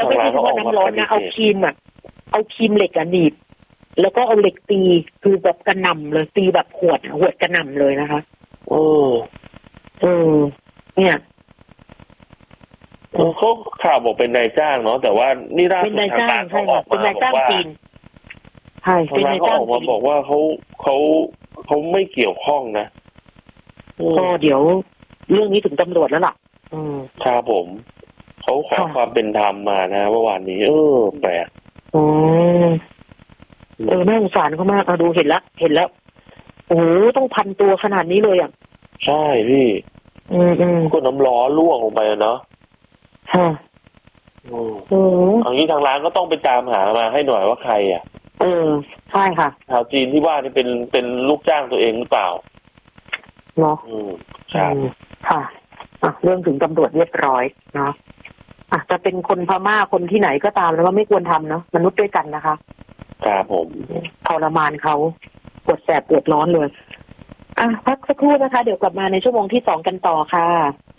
ไม่ใช่เฉพาะน้ำร้อนนะเอาครีมเหล็กหนีบแล้วก็เอาเหล็กตีคือแบบกระหน่ำเลยตีแบบหวดกระหน่ำเลยนะคะเนี่ยเขาข่าวบอกเป็นนายจ้างเนาะแต่ว่านี่ล่าสุดทางการเขาออกมาบอกว่าใช่เป็นนายจ้างออกมาบอกว่าเขาไม่เกี่ยวข้องนะก็เดี๋ยวเรื่องนี้ถึงตำรวจแล้วล่ะครับผมเขาขอความเป็นธรรมมานะเมื่อวานนี้แปลกน่าสงสารเขามากดูเห็นแล้วโอ้โหต้องพันตัวขนาดนี้เลยอ่ะใช่พี่ก็น้ำร้อนล่วงลงไปเนาะค่ะอย่างนี้ทางร้านก็ต้องไปตามหามาให้หน่อยว่าใครอ่ะใช่ค่ะชาวจีนที่ว่านี่เป็นลูกจ้างตัวเองหรือเปล่าเนาะครับค่ะเรื่องถึงตำรวจเรียบร้อยเนาะจะเป็นคนพม่าคนที่ไหนก็ตามแล้วว่าไม่ควรทำเนาะมนุษย์ด้วยกันนะคะครับผมทรมานเขาปวดแสบปวดร้อนเลยพักสักครู่นะคะเดี๋ยวกลับมาในชั่วโมงที่2กันต่อค่ะ